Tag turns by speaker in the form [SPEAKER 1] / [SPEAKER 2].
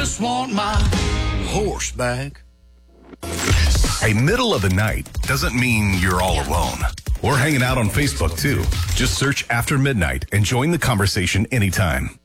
[SPEAKER 1] just want my horse back.
[SPEAKER 2] Hey, middle of the night doesn't mean you're all alone. We're hanging out on Facebook, too. Just search After Midnight and join the conversation anytime.